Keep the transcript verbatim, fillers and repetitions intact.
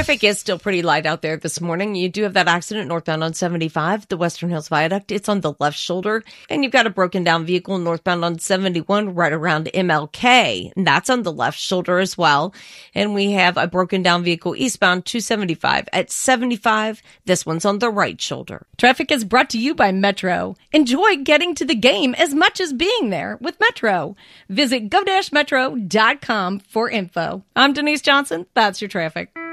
Traffic is still pretty light out there this morning. You do have that accident northbound on seventy-five, the Western Hills Viaduct. It's on the left shoulder. And you've got a broken down vehicle northbound on seventy-one right around M L K. And that's on the left shoulder as well. And we have a broken down vehicle eastbound two seventy-five at seventy-five. This one's on the right shoulder. Traffic is brought to you by Metro. Enjoy getting to the game as much as being there with Metro. Visit go dash metro dot com for info. I'm Denise Johnson. That's your traffic.